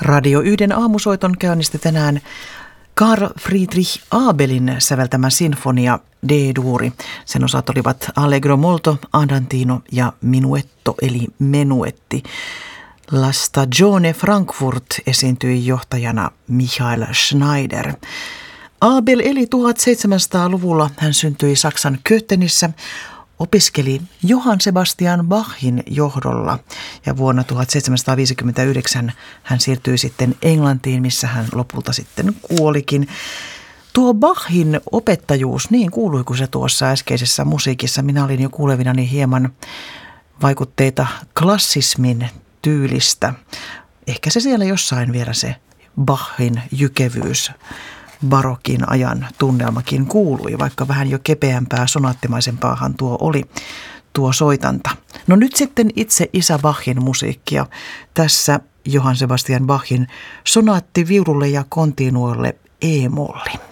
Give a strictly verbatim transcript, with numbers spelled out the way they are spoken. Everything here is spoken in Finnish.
Radio yhden aamusoiton käynnisti tänään Carl Friedrich Abelin säveltämä sinfonia D-duuri. Sen osat olivat Allegro molto, Andantino ja Minuetto eli menuetti. La Stagione Frankfurt esiintyi johtajana Michael Schneider. Abel eli tuhatseitsemänsataaluvulla. Hän syntyi Saksan Köthenissä. Opiskeli Johann Sebastian Bachin johdolla ja vuonna tuhatseitsemänsataaviisikymmentäyhdeksän hän siirtyi sitten Englantiin, missä hän lopulta sitten kuolikin. Tuo Bachin opettajuus, niin kuuluiko se tuossa äskeisessä musiikissa? Minä olin jo kuulevinani hieman vaikutteita klassismin tyylistä. Ehkä se siellä jossain vielä se Bachin jykevyys. Barokin ajan tunnelmakin kuului, vaikka vähän jo kepeämpää, sonaattimaisempaahan tuo oli tuo soitanta. No nyt sitten itse isä Bachin musiikkia. Tässä Johann Sebastian Bachin sonaatti viululle ja kontinuolle E-molli.